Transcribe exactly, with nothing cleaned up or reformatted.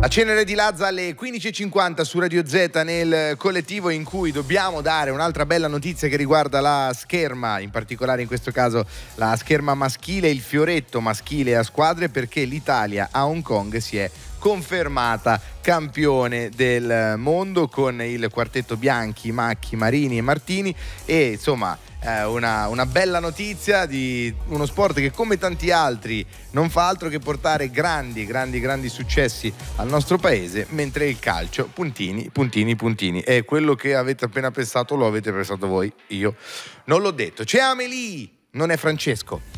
A Cenere di Lazza alle quindici e cinquanta su Radio Z, nel collettivo in cui dobbiamo dare un'altra bella notizia che riguarda la scherma, in particolare in questo caso la scherma maschile, il fioretto maschile a squadre, perché l'Italia a Hong Kong si è confermata campione del mondo con il quartetto Bianchi, Macchi, Marini e Martini, e insomma eh, una, una bella notizia di uno sport che come tanti altri non fa altro che portare grandi grandi grandi successi al nostro paese, mentre il calcio puntini puntini puntini, e quello che avete appena pensato lo avete pensato voi, io non l'ho detto. C'è Amélie, non è Francesco.